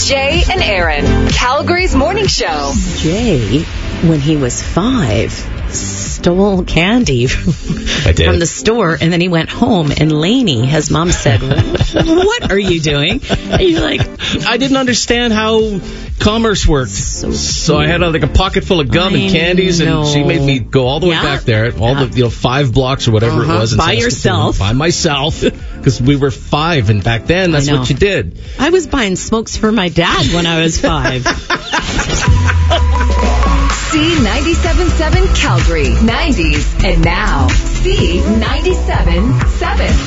Jay and Aaron, Calgary's morning show. Jay, when he was 5, stole candy from the store, and then he went home, and Lainey, his mom, said, "What are you doing?" And you're like, I didn't understand how commerce worked. So I had like a pocket full of gum and candies, and she made me go all the way back there, all the 5 blocks or whatever it was. By yourself. By myself, because we were 5, and back then that's what you did. I was buying smokes for my dad when I was 5. C97.7 Calgary, 90s, and now C97.7.